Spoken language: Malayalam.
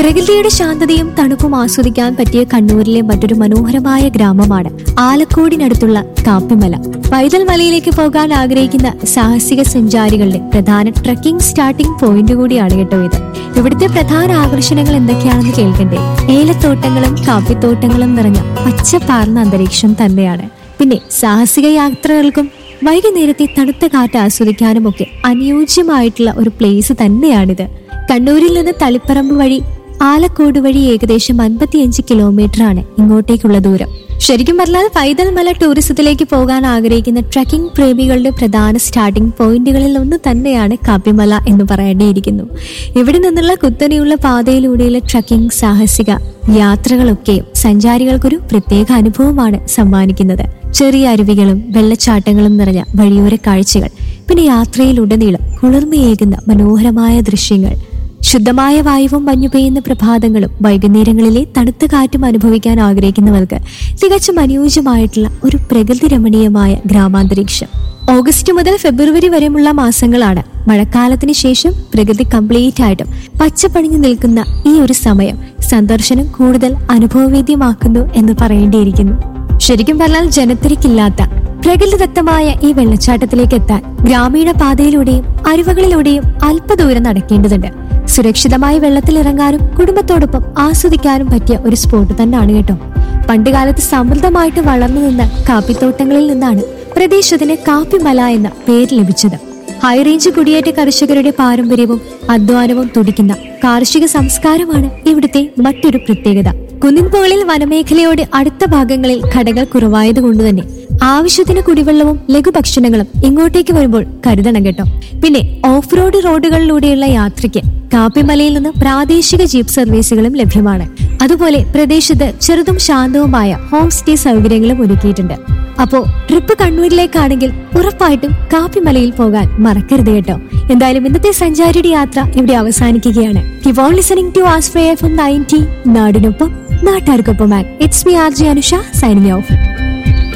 പ്രകൃതിയുടെ ശാന്തതയും തണുപ്പും ആസ്വദിക്കാൻ പറ്റിയ കണ്ണൂരിലെ മറ്റൊരു മനോഹരമായ ഗ്രാമമാണ് ആലക്കോടിനടുത്തുള്ള കാപ്പിമല. പൈതൽ മലയിലേക്ക് പോകാൻ ആഗ്രഹിക്കുന്ന സാഹസിക സഞ്ചാരികളുടെ പ്രധാന ട്രക്കിംഗ് സ്റ്റാർട്ടിംഗ് പോയിന്റ് കൂടിയാണ് കേട്ടോ ഇത്. ഇവിടുത്തെ പ്രധാന ആകർഷണങ്ങൾ എന്തൊക്കെയാണെന്ന് കേൾക്കണ്ടേ? ഏലത്തോട്ടങ്ങളും കാപ്പിത്തോട്ടങ്ങളും നിറഞ്ഞ പച്ചപ്പാർന്ന അന്തരീക്ഷം തന്നെയാണ്. പിന്നെ സാഹസിക യാത്രകൾക്കും വൈകുന്നേരത്തെ തണുത്ത കാറ്റ് ആസ്വദിക്കാനും ഒക്കെ അനുയോജ്യമായിട്ടുള്ള ഒരു പ്ലേസ് തന്നെയാണിത്. കണ്ണൂരിൽ നിന്ന് തളിപ്പറമ്പ് വഴി ആലക്കോട് വഴി ഏകദേശം 55 കിലോമീറ്റർ ആണ് ഇങ്ങോട്ടേക്കുള്ള ദൂരം. ശരിക്കും പറഞ്ഞാൽ പൈതൽ മല ടൂറിസത്തിലേക്ക് പോകാൻ ആഗ്രഹിക്കുന്ന ട്രക്കിംഗ് പ്രേമികളുടെ പ്രധാന സ്റ്റാർട്ടിംഗ് പോയിന്റുകളിൽ ഒന്ന് തന്നെയാണ് കാപ്പിമല എന്ന് പറയേണ്ടിയിരിക്കുന്നു. ഇവിടെ നിന്നുള്ള കുത്തനെയുള്ള പാതയിലൂടെയുള്ള ട്രക്കിംഗ് സാഹസിക യാത്രകളൊക്കെയും സഞ്ചാരികൾക്കൊരു പ്രത്യേക അനുഭവമാണ് സമ്മാനിക്കുന്നത്. ചെറിയ അരുവികളും വെള്ളച്ചാട്ടങ്ങളും നിറഞ്ഞ വഴിയോര കാഴ്ചകൾ, പിന്നെ യാത്രയിലുടനീളം കുളിർമയേകുന്ന മനോഹരമായ ദൃശ്യങ്ങൾ, ശുദ്ധമായ വായുവും മഞ്ഞു പെയ്യുന്ന പ്രഭാതങ്ങളും വൈകുന്നേരങ്ങളിലെ തണുത്ത കാറ്റും അനുഭവിക്കാൻ ആഗ്രഹിക്കുന്നവർക്ക് തികച്ചും അനുയോജ്യമായിട്ടുള്ള ഒരു പ്രകൃതി രമണീയമായ ഗ്രാമാന്തരീക്ഷം. ഓഗസ്റ്റ് മുതൽ ഫെബ്രുവരി വരെയുള്ള മാസങ്ങളാണ് മഴക്കാലത്തിന് ശേഷം പ്രകൃതി കംപ്ലീറ്റ് ആയിട്ടും പച്ചപ്പണിഞ്ഞു നിൽക്കുന്ന ഈ ഒരു സമയം സന്ദർശനം കൂടുതൽ അനുഭവവേദ്യമാക്കുന്നു എന്ന് പറയേണ്ടിയിരിക്കുന്നു. ശരിക്കും പറഞ്ഞാൽ ജനത്തിരക്കില്ലാത്ത പ്രകൃതിദത്തമായ ഈ വെള്ളച്ചാട്ടത്തിലേക്ക് എത്താൻ ഗ്രാമീണ പാതയിലൂടെയും അരുവകളിലൂടെയും അല്പദൂരം നടക്കേണ്ടതുണ്ട്. സുരക്ഷിതമായി വെള്ളത്തിലിറങ്ങാനും കുടുംബത്തോടൊപ്പം ആസ്വദിക്കാനും പറ്റിയ ഒരു സ്പോട്ട് തന്നെയാണ് കേട്ടോ. പണ്ടുകാലത്ത് സമൃദ്ധമായിട്ട് വളർന്നു നിന്ന കാപ്പിത്തോട്ടങ്ങളിൽ നിന്നാണ് പ്രദേശത്തിന് കാപ്പിമല എന്ന പേര് ലഭിച്ചത്. ഹൈറേഞ്ച് കുടിയേറ്റ കർഷകരുടെ പാരമ്പര്യവും അധ്വാനവും തുടിക്കുന്ന കാർഷിക സംസ്കാരമാണ് ഇവിടുത്തെ മറ്റൊരു പ്രത്യേകത. കുന്നിൻമുകളിൽ വനമേഖലയോട് അടുത്ത ഭാഗങ്ങളിൽ കടകൾ കുറവായതുകൊണ്ട് തന്നെ ആവശ്യത്തിന് കുടിവെള്ളവും ലഘുഭക്ഷണങ്ങളും ഇങ്ങോട്ടേക്ക് വരുമ്പോൾ കരുതണം കേട്ടോ. പിന്നെ ഓഫ് റോഡ് റോഡുകളിലൂടെയുള്ള യാത്രയ്ക്ക് കാപ്പിമലയിൽ നിന്ന് പ്രാദേശിക ജീപ്പ് സർവീസുകളും ലഭ്യമാണ്. അതുപോലെ പ്രദേശത്ത് ചെറുതും ശാന്തവുമായ ഹോം സ്റ്റേ സൗകര്യങ്ങളും ഒരുക്കിയിട്ടുണ്ട്. അപ്പോ ട്രിപ്പ് കണ്ണൂരിലേക്കാണെങ്കിൽ ഉറപ്പായിട്ടും കാപ്പിമലയിൽ പോകാൻ മറക്കരുത് കേട്ടോ. എന്തായാലും ഇന്നത്തെ സഞ്ചാരിയുടെ യാത്ര ഇവിടെ അവസാനിക്കുകയാണ്. Keep on listening to Astraya FM 90 നാടിനൊപ്പം നാട്ടാർക്കൊപ്പം. It's me RJ Anusha signing off.